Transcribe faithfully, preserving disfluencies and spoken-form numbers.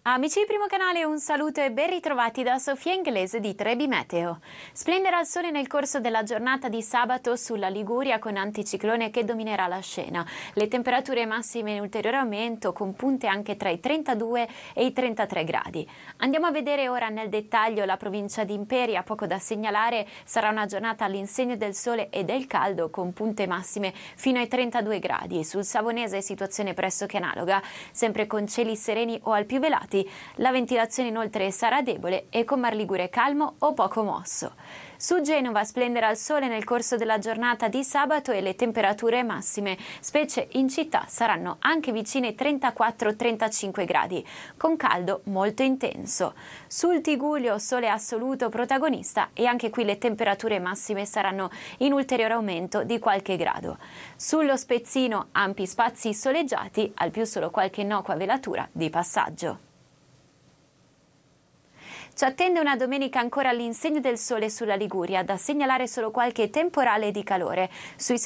Amici di Primo Canale, un saluto e ben ritrovati da Sofia Inglese di Trebi Meteo. Splenderà il sole nel corso della giornata di sabato sulla Liguria con anticiclone che dominerà la scena. Le temperature massime in ulteriore aumento con punte anche tra i trentadue e i trentatré gradi. Andiamo a vedere ora nel dettaglio la provincia di Imperia. Poco da segnalare, sarà una giornata all'insegna del sole e del caldo con punte massime fino ai trentadue gradi. Sul Savonese situazione pressoché analoga, sempre con cieli sereni o al più velati. La ventilazione inoltre sarà debole e con Mar Ligure calmo o poco mosso. Su Genova splenderà il sole nel corso della giornata di sabato e le temperature massime, specie in città, saranno anche vicine ai trentaquattro trentacinque gradi, con caldo molto intenso. Sul Tigullio sole assoluto protagonista e anche qui le temperature massime saranno in ulteriore aumento di qualche grado. Sullo Spezzino ampi spazi soleggiati, al più solo qualche innocua velatura di passaggio. Ci attende una domenica ancora all'insegna del sole sulla Liguria, da segnalare solo qualche temporale di calore. Sui